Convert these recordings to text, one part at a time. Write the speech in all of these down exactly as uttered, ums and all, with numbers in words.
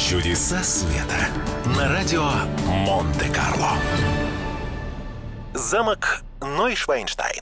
Чудеса света на радио Монте-Карло. Замок Нойшвайнштайн.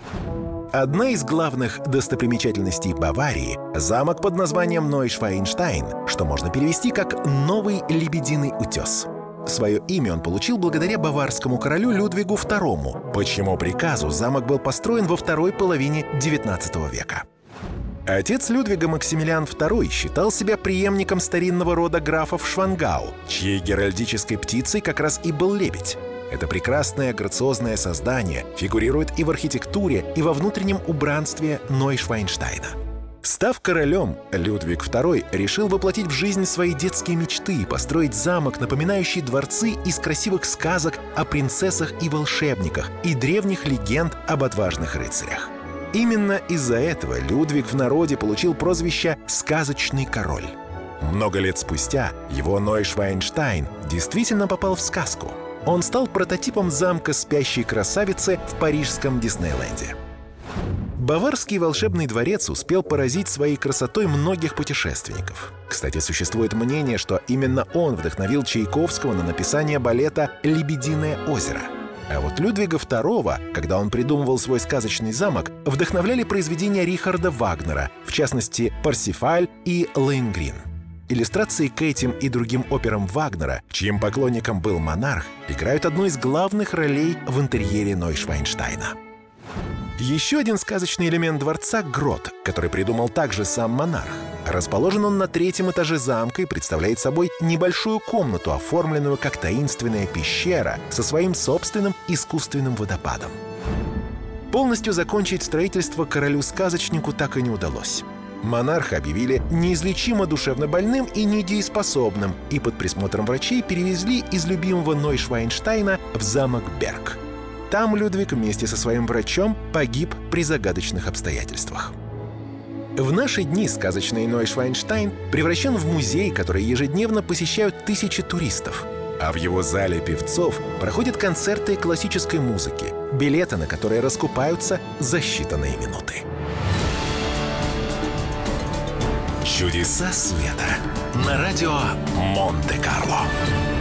Одна из главных достопримечательностей Баварии – замок под названием Нойшвайнштайн, что можно перевести как «Новый лебединый утес». Свое имя он получил благодаря баварскому королю Людвигу второму, по чьему приказу замок был построен во второй половине девятнадцатого века. Отец Людвига, Максимилиан второй, считал себя преемником старинного рода графов Швангау, чьей геральдической птицей как раз и был лебедь. Это прекрасное грациозное создание фигурирует и в архитектуре, и во внутреннем убранстве Нойшвайнштайна. Став королем, Людвиг второй решил воплотить в жизнь свои детские мечты и построить замок, напоминающий дворцы из красивых сказок о принцессах и волшебниках и древних легенд об отважных рыцарях. Именно из-за этого Людвиг в народе получил прозвище «Сказочный король». Много лет спустя его Нойшвайнштайн действительно попал в сказку. Он стал прототипом замка спящей красавицы в парижском Диснейленде. Баварский волшебный дворец успел поразить своей красотой многих путешественников. Кстати, существует мнение, что именно он вдохновил Чайковского на написание балета «Лебединое озеро». А вот Людвига второго, когда он придумывал свой сказочный замок, вдохновляли произведения Рихарда Вагнера, в частности «Парсифаль» и «Лоэнгрин». Иллюстрации к этим и другим операм Вагнера, чьим поклонником был монарх, играют одну из главных ролей в интерьере Нойшвайнштайна. Еще один сказочный элемент дворца — грот, который придумал также сам монарх. Расположен он на третьем этаже замка и представляет собой небольшую комнату, оформленную как таинственная пещера со своим собственным искусственным водопадом. Полностью закончить строительство королю-сказочнику так и не удалось. Монарха объявили неизлечимо душевно больным и недееспособным, и под присмотром врачей перевезли из любимого Нойшвайнштайна в замок Берг. Там Людвиг вместе со своим врачом погиб при загадочных обстоятельствах. В наши дни сказочный Нойшвайнштайн превращен в музей, который ежедневно посещают тысячи туристов. А в его зале певцов проходят концерты классической музыки, билеты на которые раскупаются за считанные минуты. Чудеса света на радио Монте-Карло.